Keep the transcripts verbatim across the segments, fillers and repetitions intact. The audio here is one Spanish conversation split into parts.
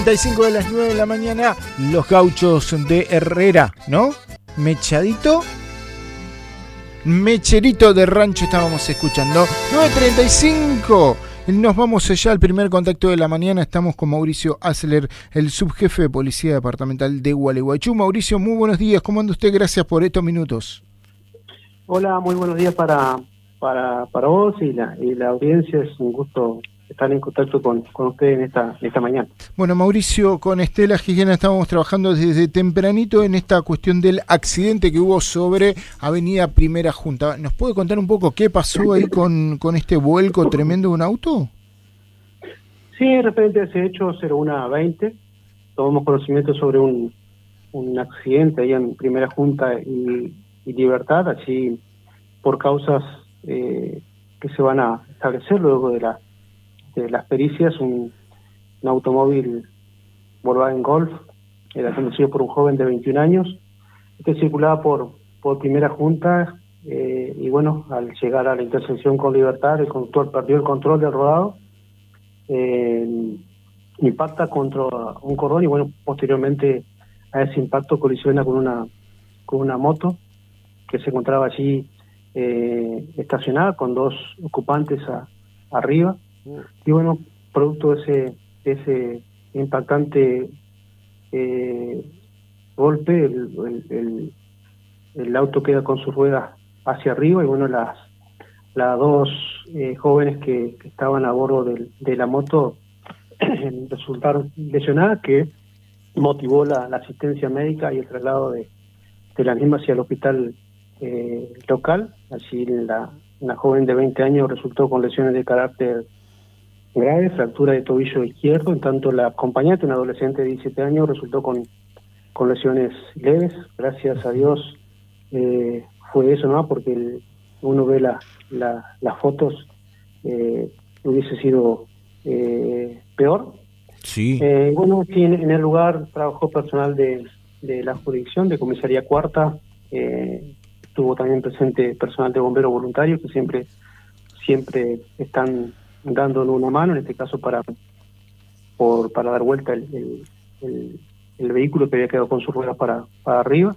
treinta y cinco de las nueve de la mañana, los gauchos de Herrera, ¿no? Mechadito, Mecherito de Rancho estábamos escuchando. nueve treinta y cinco. Nos vamos ya al primer contacto de la mañana. Estamos con Mauricio Asler, el subjefe de Policía Departamental de Gualeguaychú. Mauricio, muy buenos días. ¿Cómo anda usted? Gracias por estos minutos. Hola, muy buenos días para para para vos y la y la audiencia. Es un gusto estar en contacto con, con ustedes en esta, en esta mañana. Bueno, Mauricio, con Estela Gijena estábamos trabajando desde tempranito en esta cuestión del accidente que hubo sobre Avenida Primera Junta. ¿Nos puede contar un poco qué pasó ahí con, con este vuelco tremendo de un auto? Sí, de repente ese hecho cero uno veinte, tomamos conocimiento sobre un, un accidente ahí en Primera Junta y, y Libertad, así por causas eh, que se van a establecer luego de la de las pericias. Un, un automóvil Volkswagen Golf era conducido por un joven de veintiún años que circulaba por por Primera Junta eh, y bueno, al llegar a la intersección con Libertad, el conductor perdió el control del rodado, eh, impacta contra un cordón y bueno, posteriormente a ese impacto colisiona con una con una moto que se encontraba allí eh, estacionada con dos ocupantes a, arriba. Y bueno, producto de ese, de ese impactante eh, golpe, el, el, el, el auto queda con sus ruedas hacia arriba y bueno, las, las dos eh, jóvenes que, que estaban a bordo de, de la moto resultaron lesionadas, que motivó la, la asistencia médica y el traslado de, de la misma hacia el hospital eh, local. Allí la, una joven de veinte años resultó con lesiones de carácter grave, fractura de tobillo izquierdo, en tanto la acompañante, una adolescente de diecisiete años, resultó con, con lesiones leves. Gracias a Dios eh, fue eso, ¿no? Porque el, uno ve la, la, las fotos, eh, hubiese sido eh, peor. Sí. Eh, bueno, sí, en, en el lugar trabajó personal de, de la jurisdicción, de Comisaría Cuarta, eh, estuvo también presente personal de bomberos voluntarios que siempre, siempre están dándonos una mano, en este caso para por para dar vuelta el, el, el, el vehículo que había quedado con sus ruedas para, para arriba.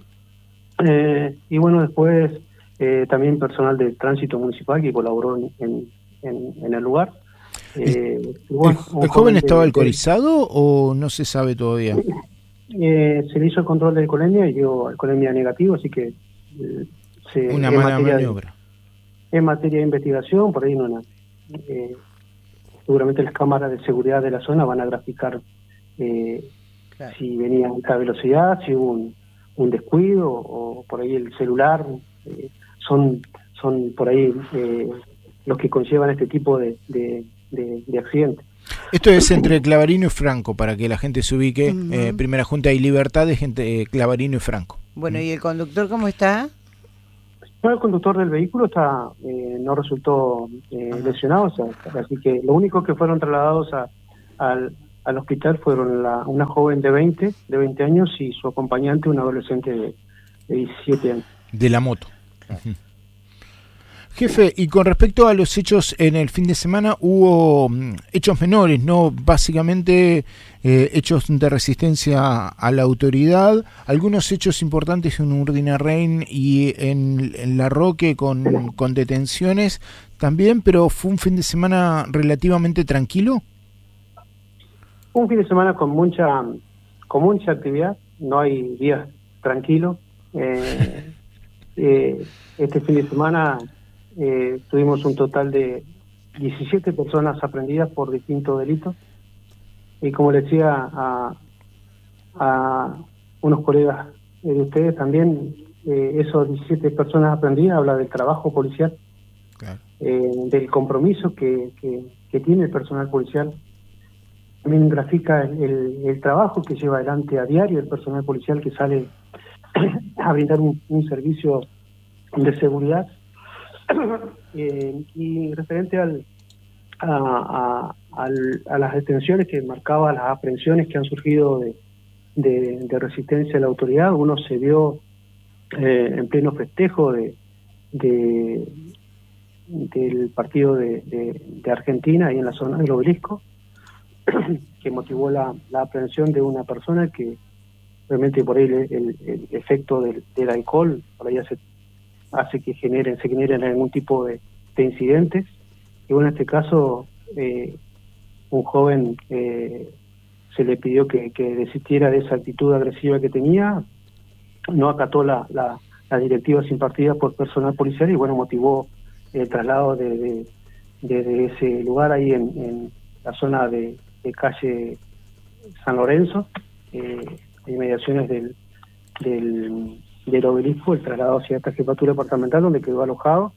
Eh, y bueno, después eh, también personal de tránsito municipal que colaboró en, en, en, en el lugar. Eh, ¿El, bueno, el, el joven estaba de, alcoholizado de, o no se sabe todavía? Eh, se le hizo el control de alcoholemia y dio alcoholemia negativo, así que eh, se, una mala maniobra. De, en materia de investigación, por ahí no una eh, seguramente las cámaras de seguridad de la zona van a graficar eh, claro. si venía a alta velocidad, si hubo un, un descuido o por ahí el celular. Eh, son son por ahí eh, los que conllevan este tipo de, de, de, de accidentes. Esto es entre Clavarino y Franco, para que la gente se ubique. Uh-huh. eh, Primera Junta y Libertad de gente eh, Clavarino y Franco. Bueno, ¿y el conductor cómo está? El conductor del vehículo está eh, no resultó eh, lesionado, o sea, así que lo único que fueron trasladados a, al, al hospital fueron la, una joven de veinte años y su acompañante, un adolescente de, de diecisiete años. De la moto. Uh-huh. Jefe, y con respecto a los hechos en el fin de semana, hubo hechos menores, ¿no? Básicamente eh, hechos de resistencia a la autoridad, algunos hechos importantes en Urdinarrain y en, en La Roque con, con detenciones también, pero fue un fin de semana relativamente tranquilo. Un fin de semana con mucha con mucha actividad, no hay días tranquilos. Eh, eh, este fin de semana Eh, tuvimos un total de diecisiete personas aprehendidas por distintos delitos y como les decía a, a unos colegas de ustedes también, eh, esos diecisiete personas aprehendidas habla del trabajo policial, claro. eh, del compromiso que, que, que tiene el personal policial. También grafica el, el, el trabajo que lleva adelante a diario el personal policial que sale a brindar un, un servicio de seguridad. eh, y referente al, a, a, al, a las detenciones que marcaba, las aprehensiones que han surgido de, de, de resistencia a la autoridad, uno se vio eh, en pleno festejo de, de del partido de, de, de Argentina, ahí en la zona del Obelisco, que motivó la, la aprehensión de una persona que realmente por ahí el, el, el efecto del, del alcohol por ahí hace, hace que generen, se generen algún tipo de, de incidentes. Y bueno, en este caso, eh, un joven eh, se le pidió que, que desistiera de esa actitud agresiva que tenía, no acató la, la, las directivas impartidas por personal policial y bueno, motivó el traslado de, de, de, de ese lugar ahí en, en la zona de, de calle San Lorenzo, eh, inmediaciones del, del, del obelisco, el traslado hacia esta jefatura departamental donde quedó alojado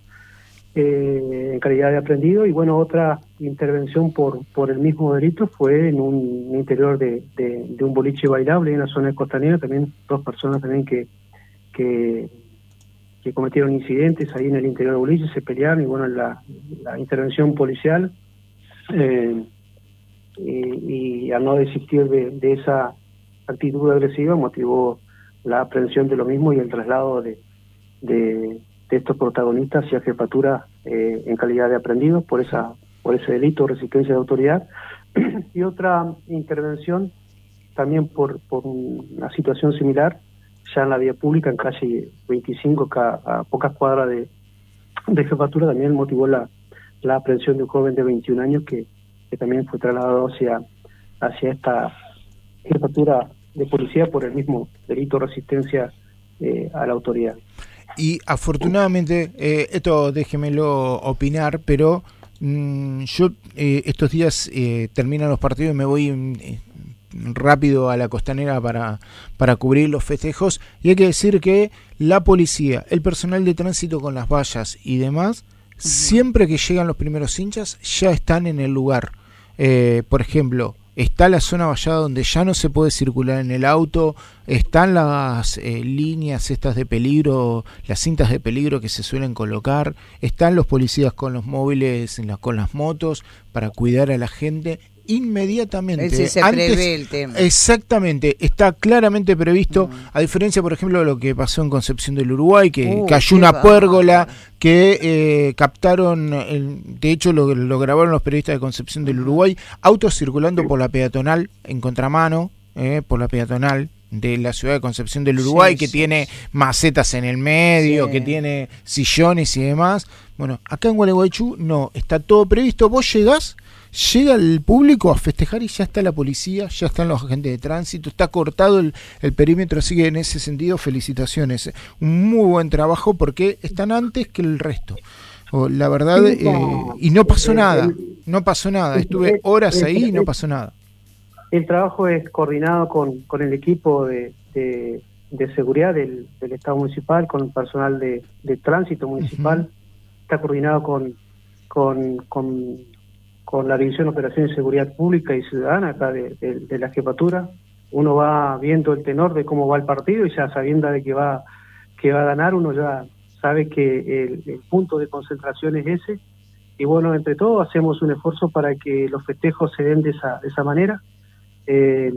eh, en calidad de aprendido. Y bueno, otra intervención por por el mismo delito fue en un interior de, de, de un boliche bailable en la zona de Costanera, también dos personas también que que, que cometieron incidentes ahí en el interior del boliche, se pelearon y bueno, la, la intervención policial eh, y, y al no desistir de, de esa actitud agresiva motivó la aprehensión de lo mismo y el traslado de, de, de estos protagonistas hacia jefatura eh, en calidad de aprendidos por esa por ese delito, resistencia de autoridad. Y otra intervención también por, por una situación similar, ya en la vía pública, en calle veinticinco, a, a pocas cuadras de, de jefatura, también motivó la, la aprehensión de un joven de veintiún años que, que también fue trasladado hacia, hacia esta jefatura de policía por el mismo delito de resistencia eh, a la autoridad. Y afortunadamente, eh, esto déjemelo opinar, pero mmm, yo eh, estos días eh, terminan los partidos y me voy eh, rápido a la Costanera para, para cubrir los festejos, y hay que decir que la policía, el personal de tránsito con las vallas y demás, uh-huh, siempre que llegan los primeros hinchas ya están en el lugar. Eh, por ejemplo, está la zona vallada donde ya no se puede circular en el auto, están las eh, líneas estas de peligro, las cintas de peligro que se suelen colocar, están los policías con los móviles, en la, con las motos para cuidar a la gente inmediatamente. Ese se antes, prevé el tema. Exactamente, está claramente previsto, mm. a diferencia, por ejemplo, de lo que pasó en Concepción del Uruguay, que uh, cayó una pérgola, que eh, captaron, el, de hecho lo, lo grabaron los periodistas de Concepción del Uruguay, autos circulando por la peatonal, en contramano, eh, por la peatonal de la ciudad de Concepción del Uruguay, sí, que sí, tiene macetas en el medio, sí, que tiene sillones y demás. Bueno, acá en Gualeguaychú no, está todo previsto, vos llegás, llega el público a festejar y ya está la policía, ya están los agentes de tránsito, está cortado el, el perímetro, así que en ese sentido felicitaciones, un muy buen trabajo porque están antes que el resto. Oh, la verdad, eh, y no pasó nada, no pasó nada, estuve horas ahí y no pasó nada. El trabajo es coordinado con, con el equipo de, de, de seguridad del, del Estado municipal, con el personal de, de tránsito municipal, uh-huh, está coordinado con, con, con, con la División de Operaciones de Seguridad Pública y Ciudadana acá de, de, de la jefatura. Uno va viendo el tenor de cómo va el partido y ya sabiendo de que va, que va a ganar, uno ya sabe que el, el punto de concentración es ese. Y bueno, entre todos hacemos un esfuerzo para que los festejos se den de esa, de esa manera. Eh,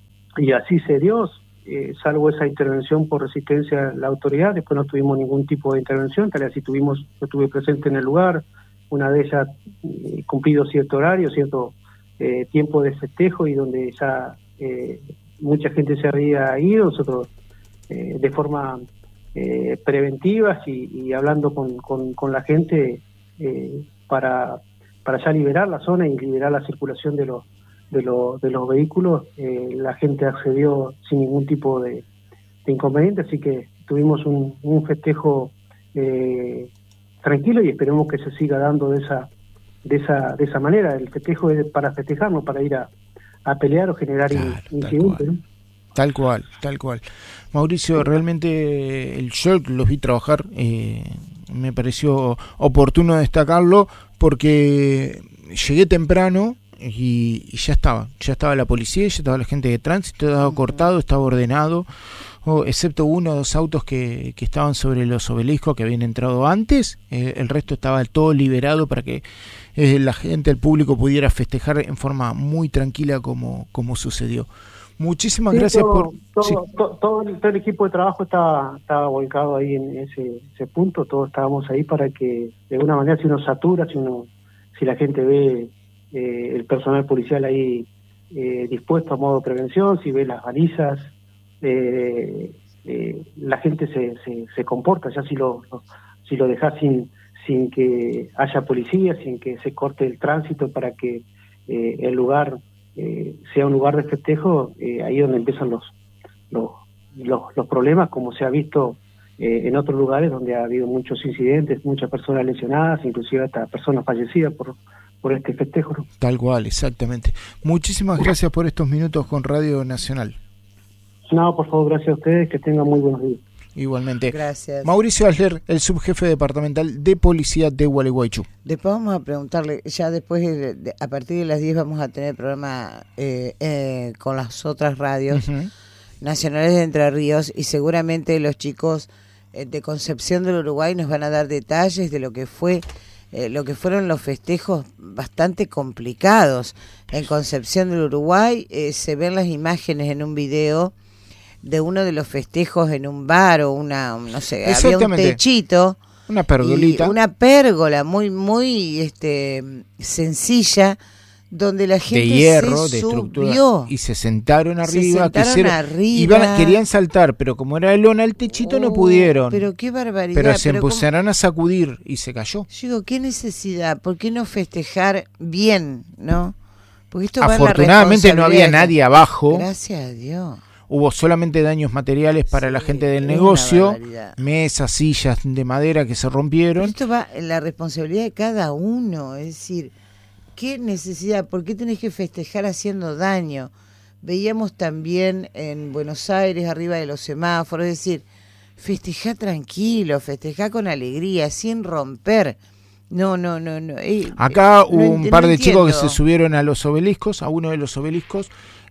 y así se dio, eh, salvo esa intervención por resistencia a la autoridad. Después no tuvimos ningún tipo de intervención, tal vez sí tuvimos, yo estuve presente en el lugar, una de ellas eh, cumplido cierto horario, cierto eh, tiempo de festejo y donde ya eh, mucha gente se había ido, nosotros eh, de forma eh, preventiva y, y hablando con, con, con la gente eh, para, para ya liberar la zona y liberar la circulación de los De, lo, de los vehículos, eh, la gente accedió sin ningún tipo de, de inconveniente, así que tuvimos un, un festejo eh, tranquilo y esperemos que se siga dando de esa de esa de esa manera. El festejo es para festejar, no para ir a, a pelear o generar claro, incidentes. ¿No? Tal cual, tal cual. Mauricio, realmente el yo los vi trabajar, eh, me pareció oportuno destacarlo porque llegué temprano. Y, y ya estaba, ya estaba la policía, ya estaba la gente de tránsito, estaba cortado, estaba ordenado, oh, excepto uno o dos autos que, que estaban sobre los obeliscos que habían entrado antes, eh, el resto estaba todo liberado para que eh, la gente, el público pudiera festejar en forma muy tranquila como, como sucedió. Muchísimas sí, gracias todo, por... Todo, sí. todo, todo, el, todo el equipo de trabajo estaba, estaba volcado ahí en ese, ese punto, todos estábamos ahí para que de alguna manera si uno satura, si uno si la gente ve eh, el personal policial ahí eh, dispuesto a modo de prevención, si ve las balizas, eh, eh, la gente se, se, se comporta, ya si lo, lo si lo dejas sin sin que haya policía, sin que se corte el tránsito para que eh, el lugar eh, sea un lugar de festejo, eh, ahí es donde empiezan los, los, los, los problemas, como se ha visto eh, en otros lugares donde ha habido muchos incidentes, muchas personas lesionadas, inclusive hasta personas fallecidas por, por este festejo, ¿no? Tal cual, exactamente. Muchísimas gracias por estos minutos con Radio Nacional. No, por favor, gracias a ustedes, que tengan muy buenos días. Igualmente. Gracias. Mauricio Asler, el subjefe departamental de policía de Gualeguaychú. Después vamos a preguntarle, ya después, de, de, a partir de las diez vamos a tener programa eh, eh, con las otras radios uh-huh. nacionales de Entre Ríos, y seguramente los chicos eh, de Concepción del Uruguay nos van a dar detalles de lo que fue eh, lo que fueron los festejos bastante complicados. En Concepción del Uruguay eh, se ven las imágenes en un video de uno de los festejos en un bar o una, no sé, había un techito, una pergolita, una pérgola muy muy este sencilla, donde la gente de hierro, se de subió estructura, y se sentaron arriba, se sentaron quisieron, arriba. Iban, querían saltar, pero como era de lona el techito, oh, no pudieron. Pero qué barbaridad. Pero se pero empezaron ¿cómo? a sacudir y se cayó. Yo digo, qué necesidad, ¿por qué no festejar bien, no? Porque esto afortunadamente va en la no había nadie abajo. Gracias a Dios. Hubo solamente daños materiales para sí, la gente del negocio, mesas, sillas de madera que se rompieron. Pero esto va en la responsabilidad de cada uno, es decir, ¿qué necesidad? ¿Por qué tenés que festejar haciendo daño? Veíamos también en Buenos Aires, arriba de los semáforos, es decir, festejá tranquilo, festejá con alegría, sin romper. No, no, no, no. Eh, Acá hubo no, un par no de entiendo. chicos que se subieron a los obeliscos, a uno de los obeliscos.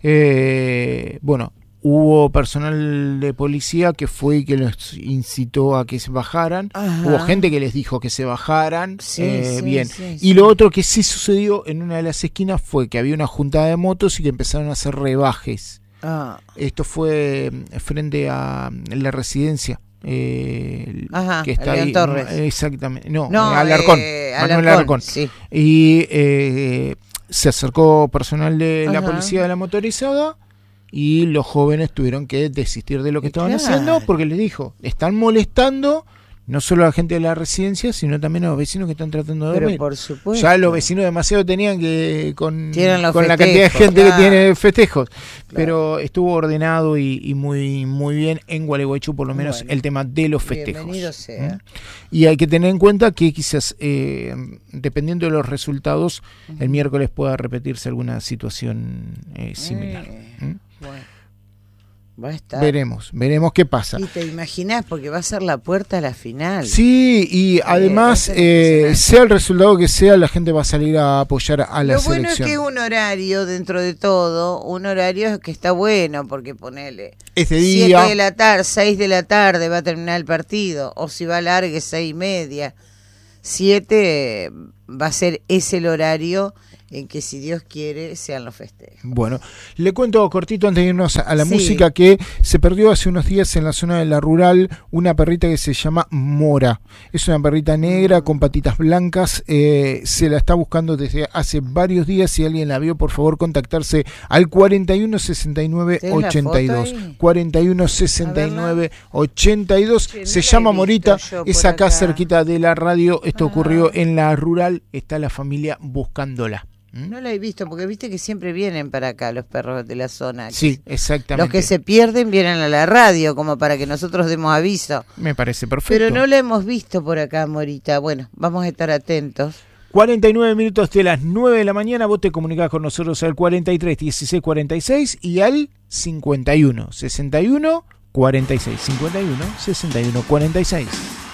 Eh, bueno, hubo personal de policía que fue y que los incitó a que se bajaran. Ajá. Hubo gente que les dijo que se bajaran. Sí, eh, sí, bien. Sí, sí. Y lo otro que sí sucedió en una de las esquinas fue que había una juntada de motos y que empezaron a hacer rebajes. Ah. Esto fue frente a la residencia. Eh, Ajá, que está ahí. Torres. Exactamente. No, no Alarcón. Eh, Manuel Alarcón. Sí. Y eh, se acercó personal de Ajá. la policía de la motorizada. Y los jóvenes tuvieron que desistir de lo que estaban claro. haciendo porque les dijo, están molestando no solo a la gente de la residencia, sino también a los vecinos que están tratando de Pero dormir. Por supuesto. Ya los vecinos demasiado tenían que con, con festejos, la cantidad de gente claro. que tiene festejos. Claro. Pero estuvo ordenado y, y muy muy bien en Gualeguaychú, por lo menos bueno, el tema de los festejos. Bienvenido sea. ¿Mm? Y hay que tener en cuenta que quizás, eh, dependiendo de los resultados, uh-huh. el miércoles pueda repetirse alguna situación eh, similar. Eh, ¿Mm? Bueno. Va a estar. Veremos, veremos qué pasa. Y te imaginás, porque va a ser la puerta a la final. Sí, y además, eh, sea el resultado que sea, la gente va a salir a apoyar a la Lo selección. Lo bueno es que es un horario, dentro de todo, un horario que está bueno, porque ponele este día siete de la tarde, seis de la tarde va a terminar el partido, o si va largue, seis y media. siete va a ser ese el horario en que, si Dios quiere, sean los festejos. Bueno, le cuento cortito antes de irnos a la sí. música que se perdió hace unos días en la zona de la rural una perrita que se llama Mora. Es una perrita negra con patitas blancas, eh, se la está buscando desde hace varios días. Si alguien la vio, por favor contactarse al cuarenta y uno sesenta y nueve ochenta y dos. cuarenta y uno sesenta y nueve ochenta y dos. Se no llama Morita, es acá, acá cerquita de la radio. Esto ah. ocurrió en la rural, está la familia buscándola. No la he visto, porque viste que siempre vienen para acá los perros de la zona. Sí, exactamente. Los que se pierden vienen a la radio, como para que nosotros demos aviso. Me parece perfecto. Pero no la hemos visto por acá, Morita. Bueno, vamos a estar atentos. cuarenta y nueve minutos de las nueve de la mañana, vos te comunicás con nosotros al cuarenta y tres dieciséis cuarenta y seis y al cincuenta y uno sesenta y uno cuarenta y seis. cincuenta y uno sesenta y uno cuarenta y seis.